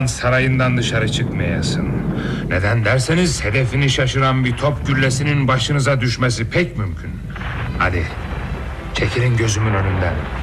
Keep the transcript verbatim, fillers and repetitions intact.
sarayından dışarı çıkmayasın. Neden derseniz hedefini şaşıran bir top güllesinin başınıza düşmesi pek mümkün. Hadi çekilin gözümün önünden.